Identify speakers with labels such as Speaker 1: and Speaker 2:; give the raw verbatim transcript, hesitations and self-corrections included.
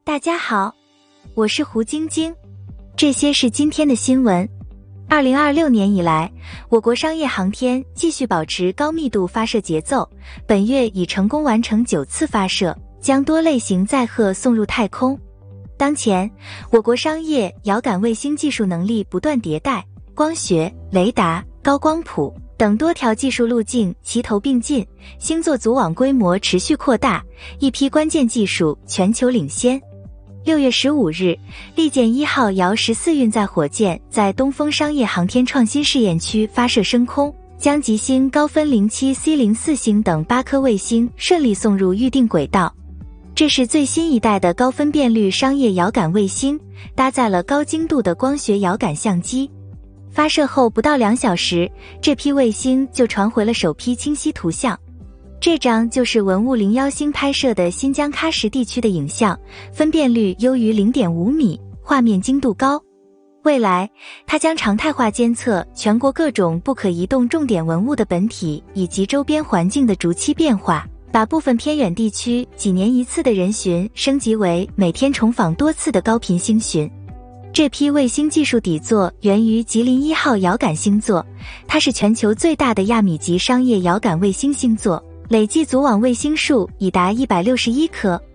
Speaker 1: 大家好，我是胡晶晶，这些是今天的新闻。二零二六年以来，我国商业航天继续保持高密度发射节奏，本月已成功完成九次发射，将多类型载荷送入太空。当前，我国商业遥感卫星技术能力不断迭代，光学、雷达、高光谱等多条技术路径齐头并进，星座组网规模持续扩大，一批关键技术全球领先。六月十五日，利剑一号遥十四运载火箭在东风商业航天创新试验区发射升空，将吉星、高分零七 C 零四星等八颗卫星顺利送入预定轨道。这是最新一代的高分辨率商业遥感卫星，搭载了高精度的光学遥感相机。发射后不到两小时，这批卫星就传回了首批清晰图像。这张就是文物零幺星拍摄的新疆喀什地区的影像，分辨率优于 零点五米，画面精度高。未来，它将常态化监测全国各种不可移动重点文物的本体以及周边环境的逐期变化，把部分偏远地区几年一次的人巡升级为每天重访多次的高频星巡。这批卫星技术底座源于吉林一号遥感星座，它是全球最大的亚米级商业遥感卫星星座，累计组网卫星数已达一百六十一颗。